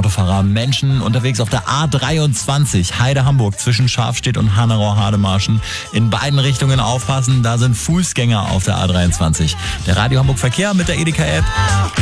Autofahrer, Menschen unterwegs auf der A23, Heide Hamburg zwischen Schafstedt und Hanauer-Hademarschen. In beiden Richtungen aufpassen, da sind Fußgänger auf der A23. Der Radio Hamburg Verkehr mit der Edeka-App.